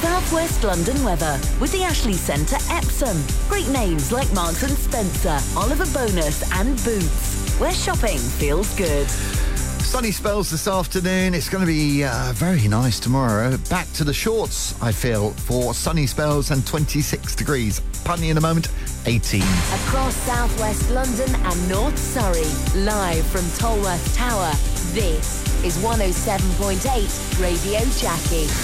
South West London weather with the Ashley Centre Epsom. Great names like Marks and Spencer, Oliver Bonus and Boots, where shopping feels good. Sunny spells this afternoon. It's going to be very nice tomorrow. Back to the shorts, I feel, for sunny spells and 26 degrees. Putney in a moment, 18. Across South West London and North Surrey, live from Tolworth Tower, this is 107.8 Radio Jackie.